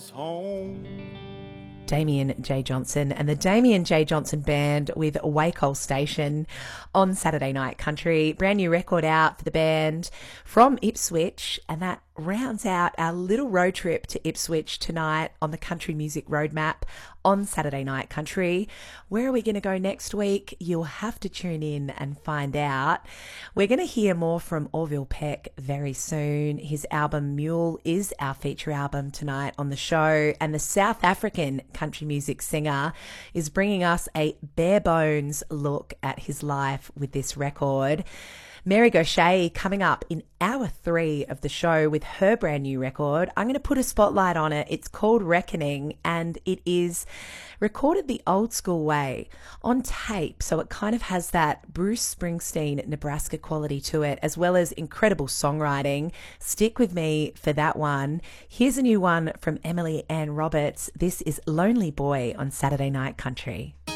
us home. Damien J. Johnson and the Damien J. Johnson Band with Wacol Station on Saturday Night Country. Brand new record out for the band from Ipswich, and that rounds out our little road trip to Ipswich tonight on the Country Music Roadmap on Saturday Night Country. Where are we going to go next week? You'll have to tune in and find out. We're going to hear more from Orville Peck very soon. His album Mule is our feature album tonight on the show, and the South African country music singer is bringing us a bare bones look at his life with this record. Mary Gauthier coming up in hour 3 of the show with her brand new record. I'm going to put a spotlight on it. It's called Reckoning, and it is recorded the old school way on tape. So it kind of has that Bruce Springsteen, Nebraska quality to it, as well as incredible songwriting. Stick with me for that one. Here's a new one from Emily Ann Roberts. This is Lonely Boy on Saturday Night Country.